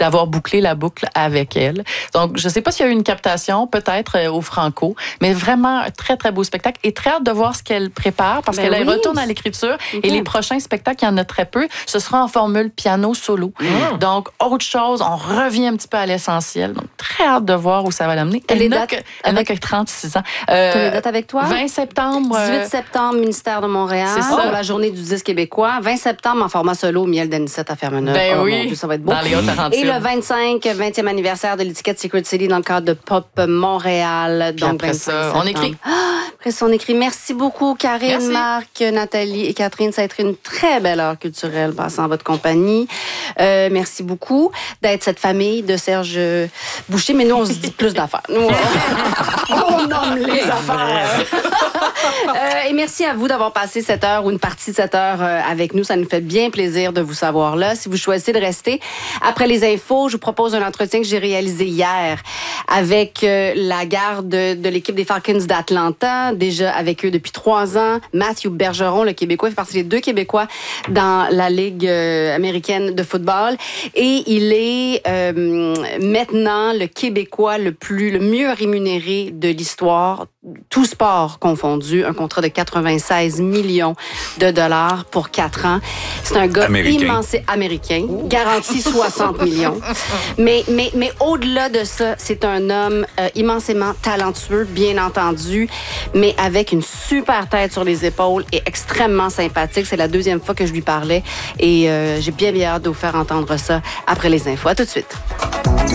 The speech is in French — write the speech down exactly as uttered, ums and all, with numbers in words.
d'avoir bouclé la boucle avec elle. Donc, je sais pas s'il y a eu une captation, peut-être euh, au Franco, mais vraiment un très, très beau spectacle et très hâte de voir ce qu'elle prépare parce ben qu'elle oui. retourne à l'écriture mm-hmm. et les prochains spectacles, il y en a très peu, ce sera en formule piano solo. Mm. Donc, autre chose, on revient un petit peu à l'essentiel. Donc, très hâte de voir où ça va l'amener. Elle n'a que, avec... que trente-six ans. Euh, tu as les dates avec toi? vingt septembre. dix-huit septembre, Ministère de Montréal. C'est ça. Pour la journée du disque québécois. vingt septembre, en format solo, Miel d'Anicette à Fermeneuve. Ben oh, oui. Mon Dieu, ça va être beau. Dans les Hautes-Laurentides. Et le vingt-cinq, vingtième anniversaire de l'étiquette Secret City dans le cadre de Pop Montréal. Puis donc, après ça, on écrit. Ah, après ça, on écrit. Merci beaucoup, Karine, Merci. Marc, Nathalie et Catherine. Ça a été une très belle heure culturelle passant en votre compagnie. Euh, merci beaucoup d'être cette famille de Serge Boucher. Mais nous, on se dit plus d'affaires. Nous, on, on nomme les affaires. euh, et merci à vous d'avoir passé cette heure ou une partie de cette heure euh, avec nous. Ça nous fait bien plaisir de vous savoir là. Si vous choisissez de rester après les infos, je vous propose un entretien que j'ai réalisé hier avec euh, la garde de, de l'équipe des Falcons d'Atlanta, déjà avec eux depuis trois ans. Matthew Bergeron, le Québécois, fait partie des deux Québécois dans la Ligue euh, américaine de football. Et il est euh, maintenant le Québécois le plus, le mieux rémunéré de l'histoire, tout sport confondu. Un contrat de quatre-vingt-seize millions de dollars pour quatre ans. C'est un gars américain. immense, américain, garanti soixante millions. Mais, mais, mais au-delà de ça, c'est un homme euh, immensément talentueux, bien entendu, mais avec une super tête sur les épaules et extrêmement sympathique. C'est la deuxième fois que je lui parlais et euh, j'ai bien bien hâte de vous faire entendre ça après les infos. À tout de suite.